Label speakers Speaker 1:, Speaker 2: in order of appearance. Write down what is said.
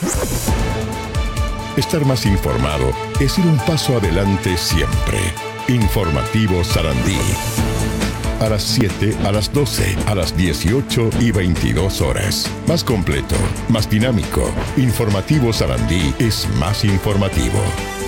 Speaker 1: Estar más informado es ir un paso adelante siempre. Informativo Sarandí. A las 7, a las 12, a las 18 y 22 horas. Más completo, más dinámico. Informativo Sarandí es más informativo.